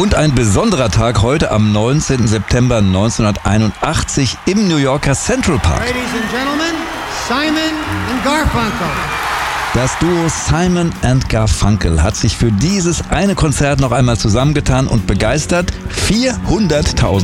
Und ein besonderer Tag heute am 19. September 1981 im New Yorker Central Park. Ladies and Gentlemen, Simon and Garfunkel. Das Duo Simon and Garfunkel hat sich für dieses eine Konzert noch einmal zusammengetan und begeistert 400.000